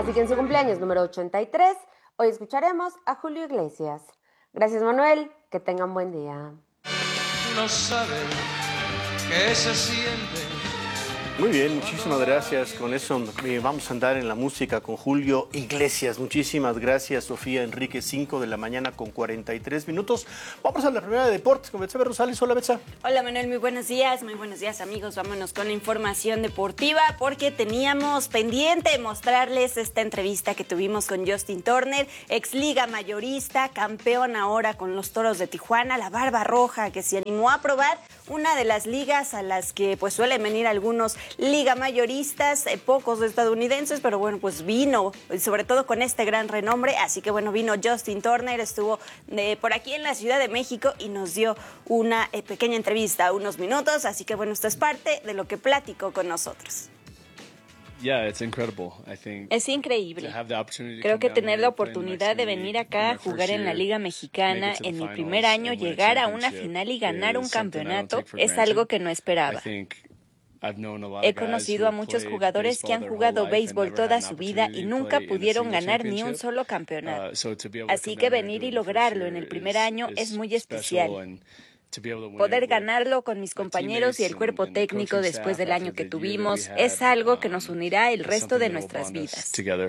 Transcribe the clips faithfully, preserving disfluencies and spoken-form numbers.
Así que en su cumpleaños número ochenta y tres, hoy escucharemos a Julio Iglesias. Gracias, Manuel, que tengan buen día. No saben qué se siente. Muy bien, muchísimas gracias. Con eso eh, vamos a andar en la música con Julio Iglesias. Muchísimas gracias, Sofía Enrique, cinco de la mañana con cuarenta y tres minutos. Vamos a la primera de deportes con Betsabe Rosales. Hola, Betsa. Hola, Manuel, muy buenos días, muy buenos días, amigos. Vámonos con la información deportiva porque teníamos pendiente mostrarles esta entrevista que tuvimos con Justin Turner, ex liga mayorista, campeón ahora con los Toros de Tijuana, la Barba Roja, que se animó a probar una de las ligas a las que pues suelen venir algunos liga mayoristas, eh, pocos estadounidenses, pero bueno, pues vino, sobre todo con este gran renombre, así que bueno, vino Justin Turner, estuvo eh, por aquí en la Ciudad de México y nos dio una eh, pequeña entrevista, unos minutos, así que bueno, esto es parte de lo que platicó con nosotros. Yeah, it's incredible. I think Es increíble. Creo que tener la oportunidad de venir acá a jugar en la Liga Mexicana en mi primer año, llegar a una final y ganar un campeonato, es algo que no esperaba. He conocido a muchos jugadores que han jugado béisbol toda su vida y nunca pudieron ganar ni un solo campeonato. Así que venir y lograrlo en el primer año es muy especial. Poder ganarlo con mis compañeros y el cuerpo técnico después del año que tuvimos es algo que nos unirá el resto de nuestras vidas.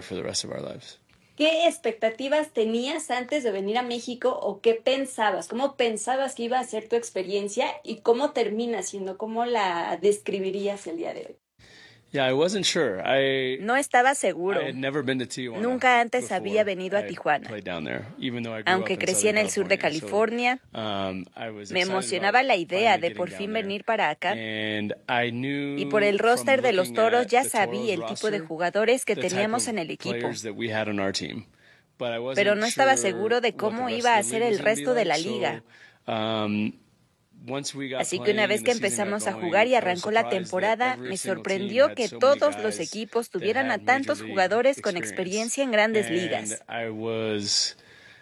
¿Qué expectativas tenías antes de venir a México o qué pensabas? ¿Cómo pensabas que iba a ser tu experiencia y cómo termina siendo? ¿Cómo la describirías el día de hoy? Yeah, I wasn't sure. I, No estaba seguro. I had never been to Tijuana Nunca antes before. había venido a I Tijuana. played down there, even though I grew Aunque up in crecí en Southern el sur de California. California, So, um, I was me excited emocionaba about la idea finally de getting por down fin there. venir para acá. And I knew Y por el roster from de los looking Toros at ya the sabía Toros el tipo de roster, jugadores que the type teníamos of en el equipo. players that we had on our team. But I wasn't Pero no estaba sure seguro de what cómo the rest iba a of the ser league el was gonna be resto de la like. liga. So, um, once we got Así que una playing vez and que the season got empezamos a going, jugar y I was arrancó la surprised that temporada, every me single team sorprendió had que so many todos los guys equipos that tuvieran had a tantos major league jugadores con experience. experiencia en grandes And ligas. I was,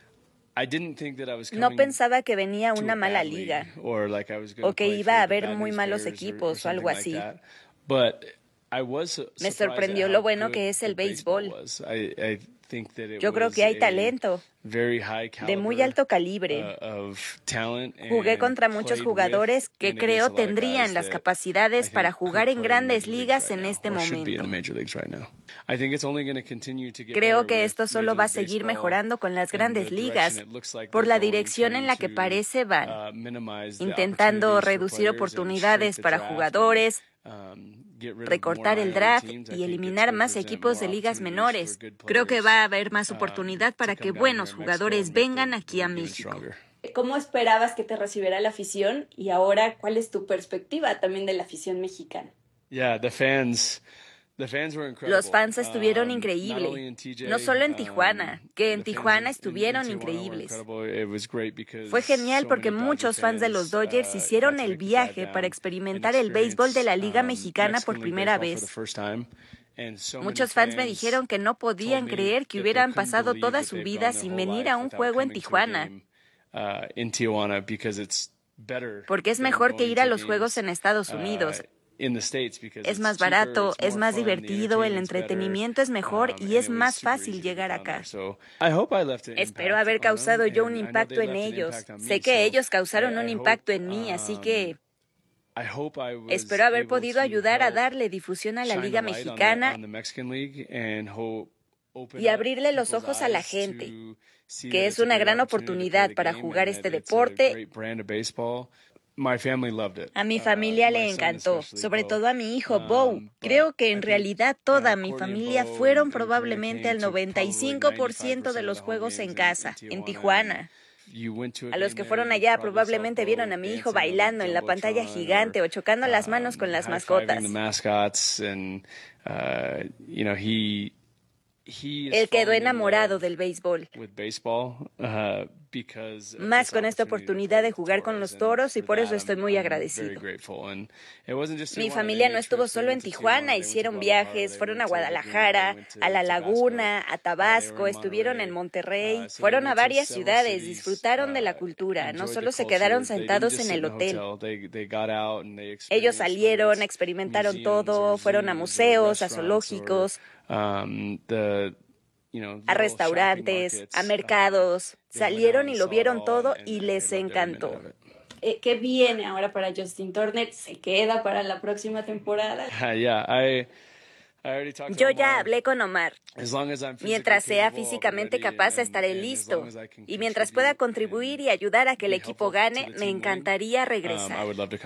I didn't think that I was No coming pensaba que venía to una a mala bad league, liga or like I was gonna o que play iba a for the haber Bad muy News malos Bears or- or equipos o algo something like así. that. But I was su- Me surprised sorprendió at lo how bueno good que es el the baseball béisbol. was. I, I think that it Yo creo was que hay a talento very high de muy caliber, alto calibre. uh, of talent, Jugué and contra muchos played jugadores with que and against creo a lot of tendrían guys las that I capacidades think para could jugar en play in the grandes major leagues ligas right en now, este or should be in the momento. major leagues right now. I think it's only going to continue to get Creo better que with esto solo Major va a League seguir Baseball mejorando con las and the grandes direction ligas it looks like por they're la going, dirección en trying la que to, parece van, uh, minimize the intentando opportunities for reducir players and oportunidades shrink the para draft and, jugadores, um, get rid of more recortar el minor draft teams. I y think eliminar it's más going to present equipos more de ligas opportunities menores. for good Creo que players, va a haber más um, oportunidad para to que come down here buenos in Mexico jugadores and make vengan the aquí a league even México. stronger. ¿Cómo esperabas que te recibiera la afición? Y ahora, ¿cuál es tu perspectiva también de la afición mexicana? Yeah, the fans, the fans were incredible. Los fans estuvieron Um, not only increíble, in T J, no solo en um, Tijuana, que en the fans Tijuana in- in- in estuvieron Tijuana were increíbles. incredible. It was great because Fue genial so porque many Dodger muchos fans de los fans, Dodgers uh, hicieron got to el make the drive viaje down para and experimentar el béisbol de la experience, Liga um, Mexicana por Mexican League primera baseball for the vez. first time. And so many Muchos fans me fans dijeron que no told podían me creer que that they hubieran couldn't pasado believe toda that su they've vida gone their sin whole venir life a un without juego en coming to a Tijuana, game, uh, in Tijuana because it's better porque es than mejor que going ir a to los juegos games, en Estados uh, Unidos. in the States because Es it's más cheaper, barato, it's es more más fun, the divertido, el entertainment's better, entretenimiento es mejor um, y and es it was más super fácil easy to llegar get down acá. there. So I hope I left an Espero impact haber on them, causado yo un and I know impacto they en left an ellos. impact on me. Sé que So ellos I, causaron un I impacto hope, en mí, así um, que I hope I was espero haber able podido to ayudar a help darle difusión a la shine Liga a light on the, Mexicana on the Mexican League and hope open y up abrirle los people's ojos a la eyes gente, to see que that es it's a una great gran opportunity to play oportunidad the para game jugar and este that it's a deporte. great brand of baseball. My family loved it. A mi Uh, familia my le son encantó, especially, sobre Bo. todo a mi hijo Bo. Um, but Creo que I en think realidad uh, toda mi Courtney and familia Bo fueron and, and Courtney probablemente came al to noventa y probably cinco por ciento ninety-five de percent of los the home juegos games en in, in casa, en Tijuana. And Tijuana. you went to a A los game que there, fueron you allá probably saw probablemente vieron Bo a mi hijo dancing on the bailando en la pantalla Jumbotron or gigante o chocando las manos con um, las high-fiving mascotas. the mascots, and uh, you know he he is Él quedó falling in enamorado love del béisbol, with baseball uh, because of más this con esta opportunity to oportunidad play de with the jugar con Toros, los and Toros y for por that eso estoy I'm, muy I'm very agradecido. grateful. And it wasn't just Mi Tijuana. They familia no made estuvo trips. They solo en went to Tijuana, Tijuana, they went to hicieron Guadalajara, viajes, they fueron went a to Laguna, they Guadalajara, went to, a La to Tabasco. Laguna, a Uh, they were Tabasco, in estuvieron en Monterrey. Monterrey, Uh, so they fueron a went to varias several ciudades, cities, disfrutaron de la uh, cultura, no enjoyed the solo se culture. quedaron They didn't sentados just en sit el in the hotel. hotel. They they got out and they Ellos experienced, whether salieron, it's experimentaron museums or todo, fueron a zoos or museos, a restaurants or zoológicos, um, the a restaurantes, a mercados, salieron y lo vieron todo y les encantó. Eh, ¿Qué viene ahora para Justin Turner? ¿Se queda para la próxima temporada? Yeah, I, Yo ya hablé con Omar. Mientras sea físicamente capaz, estaré listo. Y mientras pueda contribuir y ayudar a que el equipo gane, me encantaría regresar.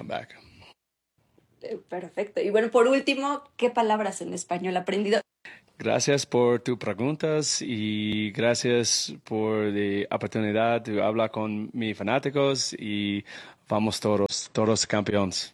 Perfecto. Y bueno, por último, ¿qué palabras en español ha aprendido? Gracias por tus preguntas y gracias por la oportunidad de hablar con mis fanáticos y vamos todos, todos campeones.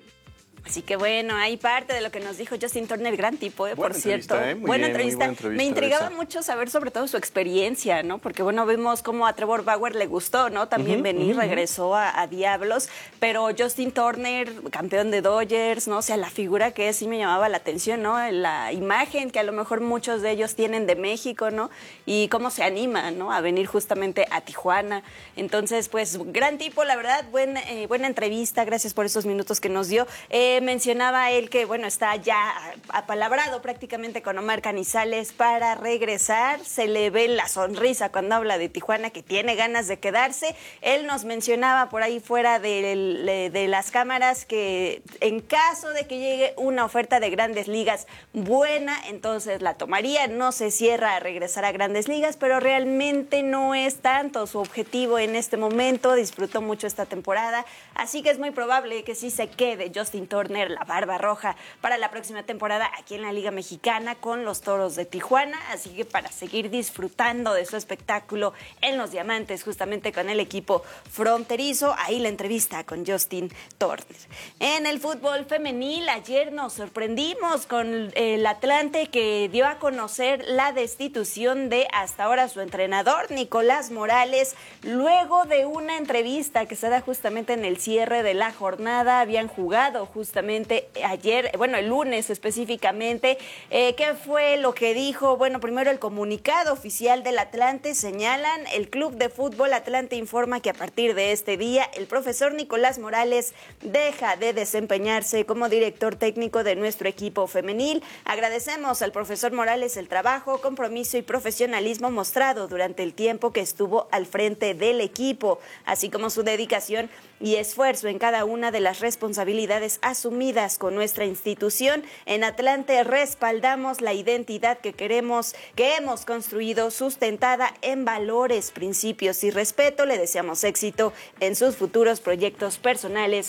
Así que bueno, ahí parte de lo que nos dijo Justin Turner, gran tipo, ¿eh? Por cierto. ¿eh? Muy buena, bien, entrevista. muy buena entrevista. Me intrigaba esa. mucho saber sobre todo su experiencia, ¿no? Porque bueno, vimos cómo a Trevor Bauer le gustó, ¿no? También uh-huh, venir, uh-huh. regresó a, a Diablos, pero Justin Turner, campeón de Dodgers, ¿no? O sea, la figura que es, sí me llamaba la atención, ¿no? La imagen que a lo mejor muchos de ellos tienen de México, ¿no? Y cómo se anima, ¿no? A venir justamente a Tijuana. Entonces, pues, gran tipo, la verdad, buen, eh, buena entrevista, gracias por esos minutos que nos dio. Eh, mencionaba él que, bueno, está ya apalabrado prácticamente con Omar Canizales para regresar. Se le ve la sonrisa cuando habla de Tijuana, que tiene ganas de quedarse. Él nos mencionaba por ahí fuera de, de las cámaras que en caso de que llegue una oferta de Grandes Ligas buena, entonces la tomaría. No se cierra a regresar a Grandes Ligas, pero realmente no es tanto su objetivo en este momento. Disfrutó mucho esta temporada, así que es muy probable que sí se quede Justin Turner, la barba roja, para la próxima temporada aquí en la Liga Mexicana con los Toros de Tijuana, así que para seguir disfrutando de su espectáculo en los Diamantes, justamente con el equipo fronterizo. Ahí la entrevista con Justin Turner. En el fútbol femenil, ayer nos sorprendimos con el Atlante, que dio a conocer la destitución de hasta ahora su entrenador, Nicolás Morales, luego de una entrevista que se da justamente en el cierre de la jornada. Habían jugado justamente ayer, bueno, el lunes específicamente. Eh, ¿Qué fue lo que dijo? Bueno, primero el comunicado oficial del Atlante señalan: el Club de Fútbol Atlante informa que a partir de este día el profesor Nicolás Morales deja de desempeñarse como director técnico de nuestro equipo femenil. Agradecemos al profesor Morales el trabajo, compromiso y profesionalismo mostrado durante el tiempo que estuvo al frente del equipo, así como su dedicación y esfuerzo en cada una de las responsabilidades asumidas con nuestra institución. En Atlante respaldamos la identidad que queremos, que hemos construido, sustentada en valores, principios y respeto. Le deseamos éxito en sus futuros proyectos personales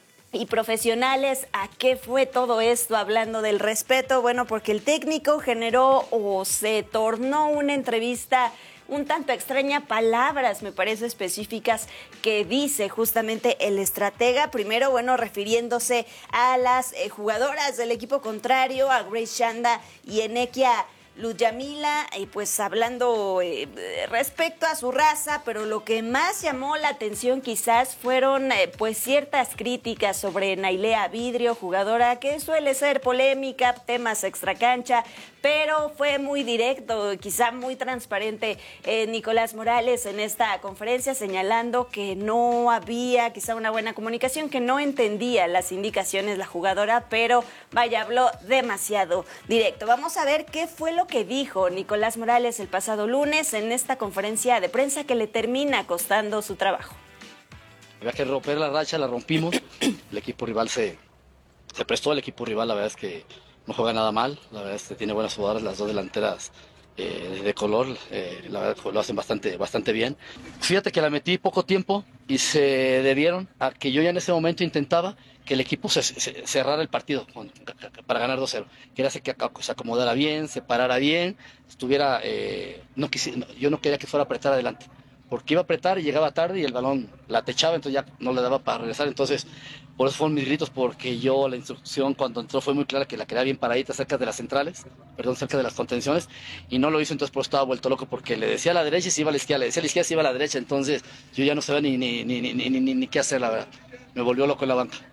y profesionales. ¿A qué fue todo esto hablando del respeto? Bueno, porque el técnico generó o se tornó una entrevista un tanto extraña, palabras me parece específicas que dice justamente el estratega. Primero, bueno, refiriéndose a las eh, jugadoras del equipo contrario, a Grace Shanda y Enequia Luyamila, y pues hablando eh, respecto a su raza, pero lo que más llamó la atención quizás fueron eh, pues ciertas críticas sobre Nailea Vidrio, jugadora que suele ser polémica, temas extracancha, pero fue muy directo, quizá muy transparente eh, Nicolás Morales en esta conferencia, señalando que no había quizá una buena comunicación, que no entendía las indicaciones la jugadora, pero vaya, habló demasiado directo. Vamos a ver qué fue lo que dijo Nicolás Morales el pasado lunes en esta conferencia de prensa que le termina costando su trabajo. Había que romper la racha, la rompimos, el equipo rival se, se prestó, el equipo rival la verdad es que no juega nada mal, la verdad es que tiene buenas jugadoras, las dos delanteras eh, de color, eh, la verdad lo hacen bastante, bastante bien. Fíjate que la metí poco tiempo y se debieron a que yo ya en ese momento intentaba que el equipo se, se, cerrara el partido con, para ganar dos cero, que era que se acomodara bien, se parara bien, estuviera, eh, no quisi, no, yo no quería que fuera a apretar adelante, porque iba a apretar y llegaba tarde y el balón la techaba, entonces ya no le daba para regresar. Entonces por eso fueron mis gritos, porque yo la instrucción cuando entró fue muy clara que la quería bien paradita cerca de las centrales, perdón, cerca de las contenciones, y no lo hizo. Entonces por eso estaba vuelto loco, porque le decía a la derecha y se iba a la izquierda, le decía a la izquierda y se iba a la derecha, entonces yo ya no sabía ni, ni, ni, ni, ni, ni, ni qué hacer, la verdad, me volvió loco en la banca.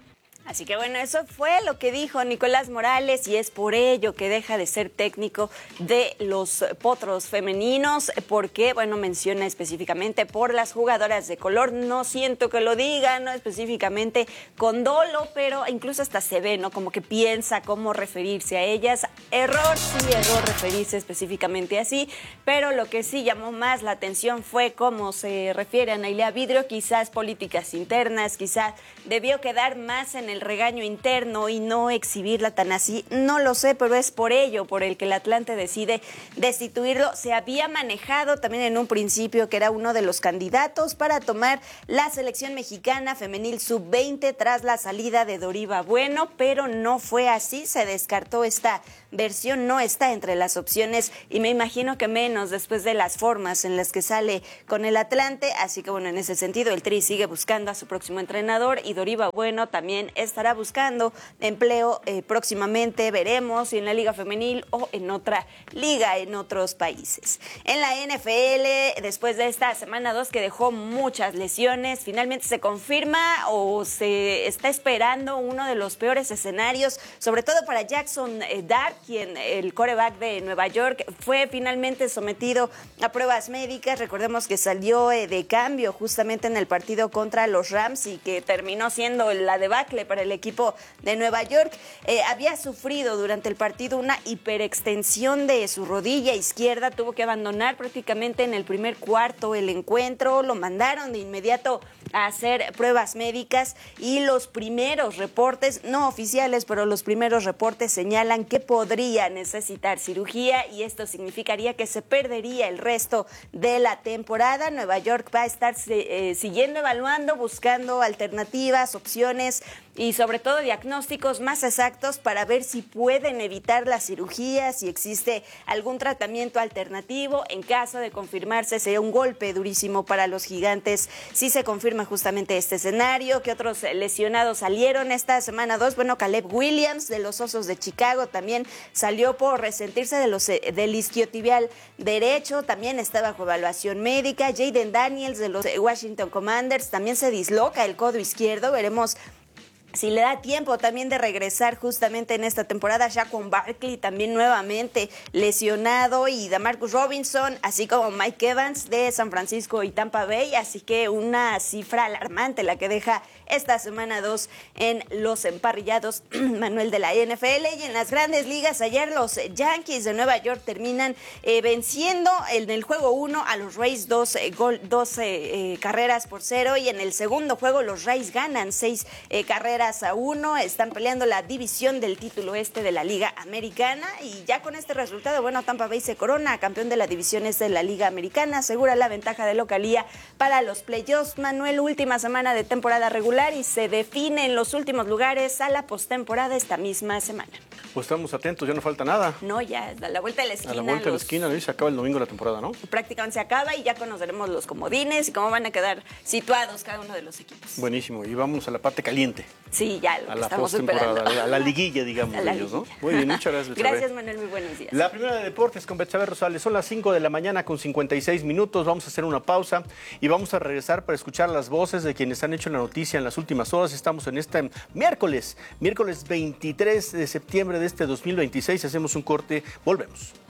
Así que bueno, eso fue lo que dijo Nicolás Morales y es por ello que deja de ser técnico de los Potros femeninos, porque, bueno, menciona específicamente por las jugadoras de color. No siento que lo diga, no específicamente con dolo, pero incluso hasta se ve, ¿no? Como que piensa cómo referirse a ellas. Error, sí, error referirse específicamente así, pero lo que sí llamó más la atención fue cómo se refiere a Nailea Vidrio, quizás políticas internas, quizás debió quedar más en el regaño interno y no exhibirla tan así, no lo sé, pero es por ello por el que el Atlante decide destituirlo. Se había manejado también en un principio que era uno de los candidatos para tomar la selección mexicana femenil sub veinte tras la salida de Doriva Bueno, pero no fue así, se descartó esta versión, no está entre las opciones y me imagino que menos después de las formas en las que sale con el Atlante, así que bueno, en ese sentido el Tri sigue buscando a su próximo entrenador y Doriva Bueno también estará buscando empleo eh, próximamente, veremos si en la Liga Femenil o en otra liga en otros países. En la N F L, después de esta semana dos que dejó muchas lesiones, finalmente se confirma o se está esperando uno de los peores escenarios, sobre todo para Jackson eh, Dart, quien el quarterback de Nueva York fue finalmente sometido a pruebas médicas. Recordemos que salió eh, de cambio justamente en el partido contra los Rams y que terminó siendo la debacle para el equipo de Nueva York. Eh, había sufrido durante el partido una hiperextensión de su rodilla izquierda, tuvo que abandonar prácticamente en el primer cuarto el encuentro, lo mandaron de inmediato a hacer pruebas médicas y los primeros reportes, no oficiales, pero los primeros reportes señalan que podría necesitar cirugía y esto significaría que se perdería el resto de la temporada. Nueva York va a estar eh, siguiendo evaluando, buscando alternativas, opciones y sobre todo diagnósticos más exactos para ver si pueden evitar la cirugía, si existe algún tratamiento alternativo. En caso de confirmarse, sería un golpe durísimo para los Gigantes si se confirma justamente este escenario. ¿Qué otros lesionados salieron esta semana dos? Bueno, Caleb Williams de los Osos de Chicago también salió por resentirse de los, del isquiotibial derecho, también está bajo evaluación médica. Jaden Daniels de los Washington Commanders también se disloca el codo izquierdo, veremos si le da tiempo también de regresar justamente en esta temporada. Saquon Barkley también nuevamente lesionado y Demarcus Robinson, así como Mike Evans de San Francisco y Tampa Bay, así que una cifra alarmante la que deja esta semana dos en los emparrillados, Manuel, de la N F L. Y en las grandes ligas, ayer los Yankees de Nueva York terminan eh, venciendo en el juego uno a los Rays dos, eh, gol, dos eh, eh, carreras por cero, y en el segundo juego los Rays ganan seis eh, carreras a uno, están peleando la división del título este de la Liga Americana y ya con este resultado, bueno, Tampa Bay se corona campeón de la división este de la Liga Americana, asegura la ventaja de localía para los playoffs. Manuel, última semana de temporada regular y se define en los últimos lugares a la postemporada esta misma semana. Pues estamos atentos, ya no falta nada. No, ya, a la vuelta de la esquina. A la vuelta de la esquina, ¿no? Y se acaba el domingo la temporada, ¿no? Prácticamente se acaba y ya conoceremos los comodines y cómo van a quedar situados cada uno de los equipos. Buenísimo, y vamos a la parte caliente. Sí, ya lo a la estamos esperando. A la, a la liguilla, digamos, a la de ellos, liguilla. ¿no? Muy bien, muchas gracias, Betsabe. Gracias, Manuel, muy buenos días. La primera de deportes con Betsabe Rosales. Son las cinco de la mañana con cincuenta y seis minutos. Vamos a hacer una pausa y vamos a regresar para escuchar las voces de quienes han hecho la noticia en las últimas horas. Estamos en este miércoles, miércoles veintitrés de septiembre de este dos mil veintiséis. Hacemos un corte, volvemos.